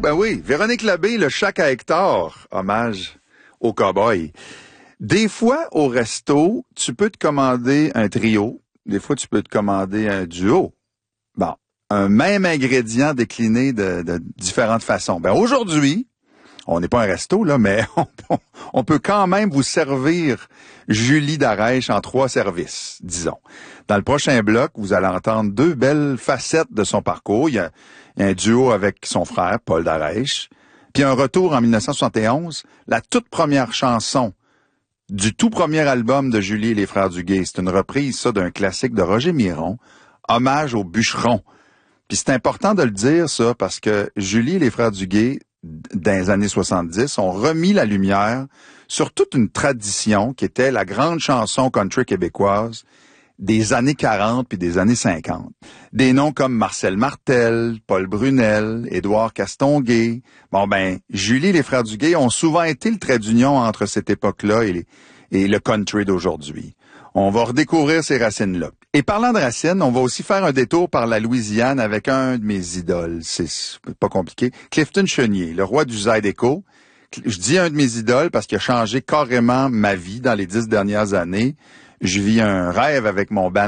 ben oui. Véronique Labbé, le Chac à Hector, hommage au cow-boy. Des fois, au resto, tu peux te commander un trio. Des fois, tu peux te commander un duo. Bon, un même ingrédient décliné de différentes façons. Ben aujourd'hui, on n'est pas un resto, là, mais on peut quand même vous servir Julie Darèche en 3 services, disons. Dans le prochain bloc, vous allez entendre 2 belles facettes de son parcours. Il y a un duo avec son frère, Paul Darèche, puis un retour en 1971, la toute première chanson du tout premier album de Julie et les Frères Duguay. C'est une reprise, ça, d'un classique de Roger Miron, Hommage aux bûcherons. Puis c'est important de le dire, ça, parce que Julie et les Frères Duguay, dans les années 70, ont remis la lumière sur toute une tradition qui était la grande chanson country québécoise des années 40 puis des années 50. Des noms comme Marcel Martel, Paul Brunel, Édouard Castonguay. Bon ben, Julie et les Frères Duguay ont souvent été le trait d'union entre cette époque-là et le country d'aujourd'hui. On va redécouvrir ces racines-là. Et parlant de racines, on va aussi faire un détour par la Louisiane avec un de mes idoles. C'est pas compliqué. Clifton Chenier, le roi du Zydeco. Je dis un de mes idoles parce qu'il a changé carrément ma vie dans les 10 dernières années. Je vis un rêve avec mon band